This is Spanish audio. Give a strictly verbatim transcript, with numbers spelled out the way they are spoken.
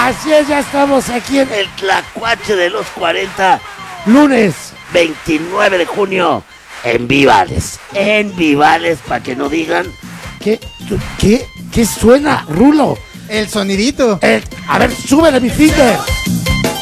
Así es, ya estamos aquí en el Tlacuache de los cuarenta, lunes veintinueve de junio, en Vivales. En Vivales, para que no digan ¿qué, qué, qué suena, Rulo? El sonidito. El, a ver, súbele mi finger.